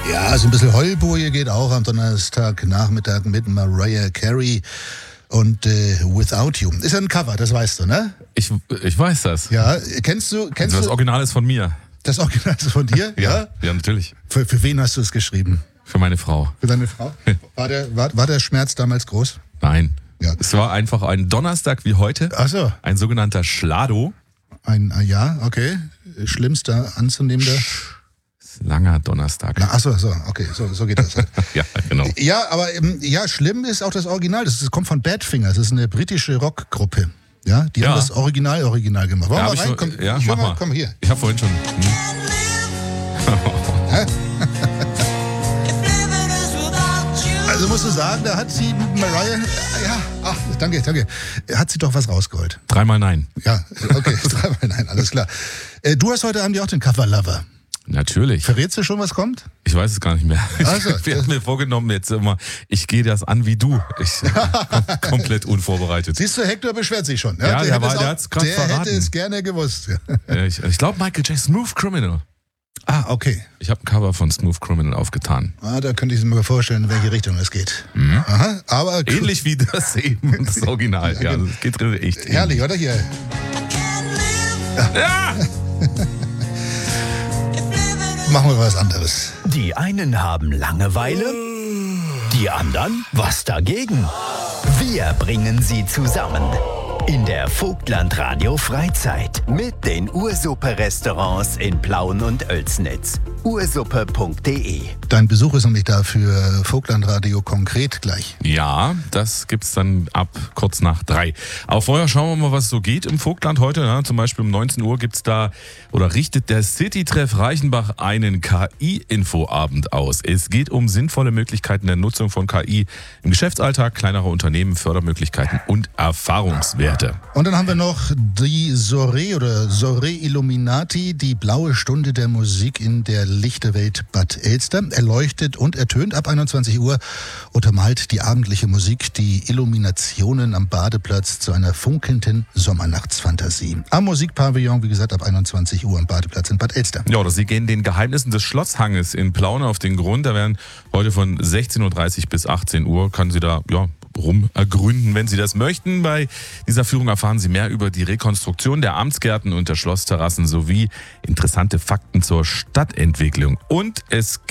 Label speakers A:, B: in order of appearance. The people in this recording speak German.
A: Ja, so ein bisschen Heulboje geht auch am Donnerstagnachmittag mit Mariah Carey und Without You. Ist ja ein Cover, das weißt du, ne?
B: Ich weiß das.
A: Ja, kennst du?
B: Das Original ist von mir.
A: Das Original ist von dir?
B: Ja, natürlich.
A: Für wen hast du es geschrieben?
B: Für meine Frau.
A: Für deine Frau? War der Schmerz damals groß?
B: Nein.
A: Ja.
B: Es war einfach ein Donnerstag wie heute.
A: Ach so.
B: Ein sogenannter Schlado.
A: Ja, okay. Schlimmster anzunehmender.
B: Langer Donnerstag.
A: Ach so, okay, so geht das.
B: Ja, genau.
A: Ja, aber ja, schlimm ist auch das Original. Das kommt von Badfinger. Das ist eine britische Rockgruppe. Ja, die haben das Original gemacht. Wollen wir mal rein? Komm hier.
B: Ich habe vorhin schon.
A: Also musst du sagen, da hat sie Mariah, danke, hat sie doch was rausgeholt.
B: Dreimal nein.
A: Ja, okay, dreimal nein, alles klar. Du hast heute Abend ja auch den Cover-Lover.
B: Natürlich.
A: Verrätst du schon, was kommt?
B: Ich weiß es gar nicht mehr.
A: Also,
B: ich habe mir vorgenommen jetzt immer, ich gehe das an wie du. Ich komplett unvorbereitet.
A: Siehst du, Hector beschwert sich schon.
B: Ja, der hat es gerade verraten.
A: Der hätte es gerne gewusst.
B: Ich glaube Michael Jackson, Smooth Criminal.
A: Ah, okay.
B: Ich habe ein Cover von Smooth Criminal aufgetan.
A: Da könnte ich mir mal vorstellen, in welche Richtung es geht.
B: Mhm.
A: Aha, aber
B: ähnlich wie das eben, das Original. Ja, das geht echt.
A: Herrlich, oder? Hier.
B: Ja!
A: Machen wir was anderes.
C: Die einen haben Langeweile, die anderen was dagegen. Wir bringen sie zusammen in der Vogtland Radio Freizeit mit den Ursuppe-Restaurants in Plauen und Oelsnitz. ursuppe.de.
A: Dein Besuch ist noch nicht da für Vogtland Radio konkret gleich.
B: Ja, das gibt's dann ab kurz nach 3. Aber vorher schauen wir mal, was so geht im Vogtland heute. Ja, zum Beispiel um 19 Uhr gibt's da oder richtet der City-Treff Reichenbach einen KI-Infoabend aus. Es geht um sinnvolle Möglichkeiten der Nutzung von KI im Geschäftsalltag, kleinere Unternehmen, Fördermöglichkeiten und Erfahrungswerte.
A: Und dann haben wir noch die Soiree oder Soiree Illuminati, die blaue Stunde der Musik in der Lichterwelt Bad Elster. Erleuchtet und ertönt ab 21 Uhr, untermalt die abendliche Musik die Illuminationen am Badeplatz zu einer funkelnden Sommernachtsfantasie. Am Musikpavillon, wie gesagt, ab 21 Uhr am Badeplatz in Bad Elster.
B: Ja, oder Sie gehen den Geheimnissen des Schlosshanges in Plauen auf den Grund. Da werden heute von 16.30 Uhr bis 18 Uhr, kann Sie da, rumergründen, wenn Sie das möchten. Bei dieser Führung erfahren Sie mehr über die Rekonstruktion der Amtsgärten und der Schlossterrassen sowie interessante Fakten zur Stadtentwicklung. Und es